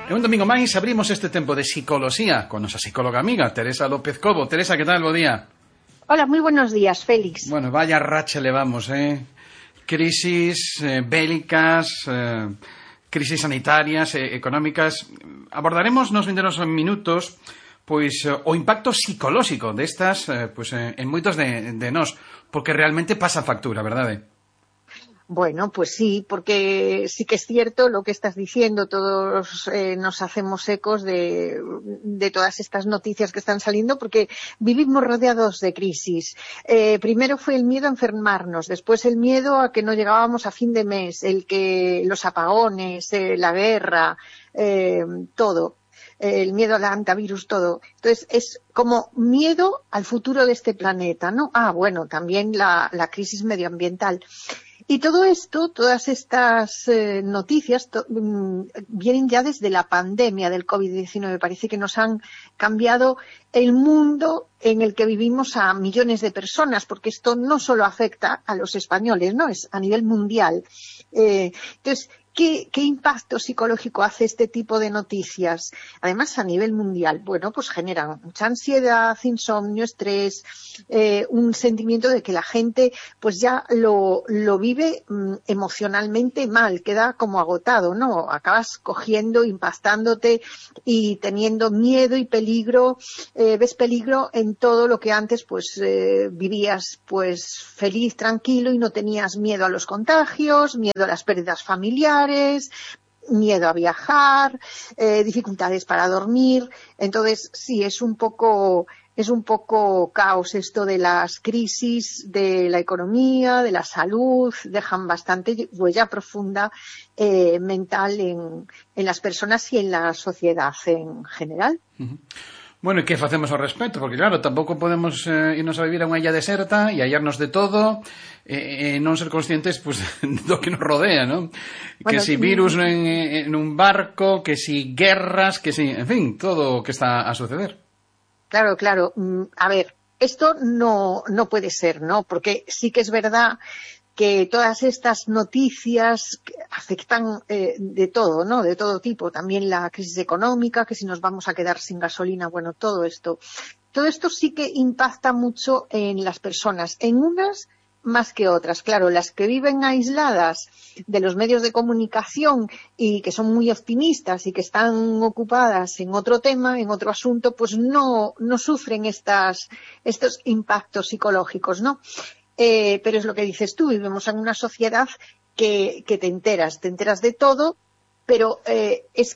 E un domingo máis abrimos este tempo de psicología con nosa psicóloga amiga Teresa López Cobo. Teresa, que tal? Bo día. Hola, muy buenos días, Félix. Bueno, vaya racha levamos, crisis bélicas, crisis sanitarias, económicas. Abordaremos nos vindeiros minutos pois o impacto psicolóxico destas en moitos de nós, porque realmente pasa factura, verdade? Bueno, pues sí, porque sí que es cierto lo que estás diciendo, todos nos hacemos ecos de todas estas noticias que están saliendo, porque vivimos rodeados de crisis. Primero fue el miedo a enfermarnos, después el miedo a que no llegábamos a fin de mes, los apagones, la guerra, todo. El miedo al antivirus, todo. Entonces, es como miedo al futuro de este planeta, ¿no? Bueno, también la crisis medioambiental. Y todo esto, todas estas noticias vienen ya desde la pandemia del COVID-19. Parece que nos han cambiado el mundo en el que vivimos a millones de personas, porque esto no solo afecta a los españoles, ¿no? Es a nivel mundial. Entonces, ¿qué impacto psicológico hace este tipo de noticias? Además, a nivel mundial, bueno, pues generan mucha ansiedad, insomnio, estrés, un sentimiento de que la gente pues ya lo vive emocionalmente mal, queda como agotado, ¿no? Acabas cogiendo, impactándote y teniendo miedo y peligro, ves peligro en todo lo que antes pues vivías pues feliz, tranquilo y no tenías miedo a los contagios, miedo a las pérdidas familiares, miedo a viajar, dificultades para dormir. Entonces, sí, es un poco caos esto de las crisis de la economía, de la salud, dejan bastante huella profunda mental en las personas y en la sociedad en general. Uh-huh. Bueno, e que facemos ao respecto? Porque claro, tampouco podemos irnos a vivir a unha illa deserta e hallarnos de todo e non ser conscientes pues, do que nos rodea, ¿no? Bueno, que si virus en un barco, que si guerras, que si, en fin, todo o que está a suceder. Claro. A ver, esto no puede ser, ¿no? Porque sí que es verdad que todas estas noticias afectan de todo, ¿no? De todo tipo. También la crisis económica, que si nos vamos a quedar sin gasolina, bueno, todo esto. Todo esto sí que impacta mucho en las personas, en unas más que otras. Claro, las que viven aisladas de los medios de comunicación y que son muy optimistas y que están ocupadas en otro tema, en otro asunto, pues no sufren estos impactos psicológicos, ¿no? Pero es lo que dices tú, vivimos en una sociedad que te enteras de todo, pero es